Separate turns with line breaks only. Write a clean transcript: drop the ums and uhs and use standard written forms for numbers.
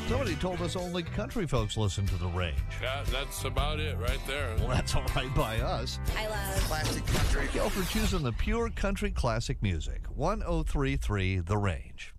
Somebody told us only country folks listen to The Range.
Yeah, that's about it right there.
Well, that's all right by us.
I love
Classic country.
Thank y'all for choosing the pure country classic music. 1033 The Range.